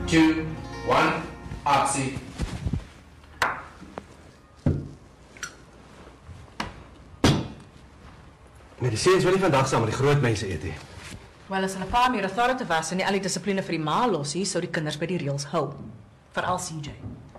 2, 1, actie. Maar die seuns wil nie vandag saam met die groot mense eet nie. Wel, as hulle pa meer authoritative was en nie al die dissipline vir die ma los hier, sou die kinders by die reëls hou. Veral CJ.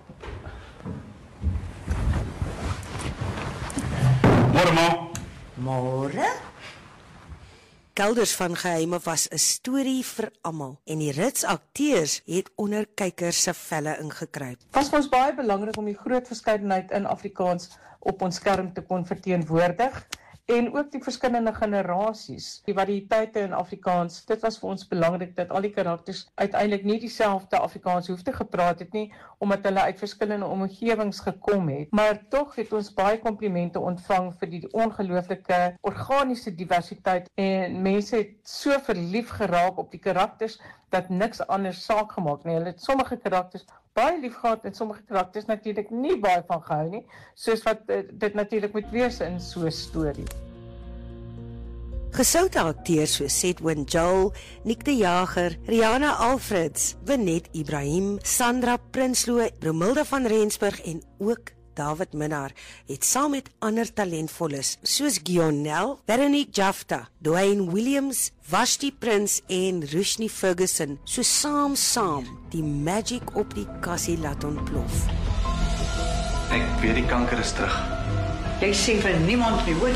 Môre ma. Môre? Kelders van Geheime was 'n storie vir almal en die rits akteurs het onder kykers se velle ingekruip. Het was vir ons baie belangrik om die groot verskeidenheid in Afrikaans op ons skerm te kon verteenwoordig en ook die verskillende generasies, die variëteite in Afrikaans. Dit was vir ons belangrik dat al die karakters uiteindelik nie dieselfde Afrikaans hoef te gepraat het nie, omdat hulle uit verskillende omgewings gekom het. Maar tog het ons baie komplimente ontvang vir die ongelooflike organiese diversiteit en mense het so verlief geraak op die karakters dat niks anders saak gemaak nie. Hulle het sommige karakters baie lief gehad en sommige karakters natuurlik nie baie van gehou nie, soos wat dit natuurlik moet wees in so 'n storie. Gesoute akteurs soos Sedwin Joel, Nick de Jager, Rihanna Alfreds, Benet Ibrahim, Sandra Prinsloo, Romilda van Rensburg en ook David Minnar het saam met ander talentvolles soos Gionel, Veronique Jafta, Dwayne Williams, Vashti Prins en Rushni Ferguson so saam die magic op die kassie laat ontplof. Ek weet die kanker is terug. Jy sê vir niemand nie, hoor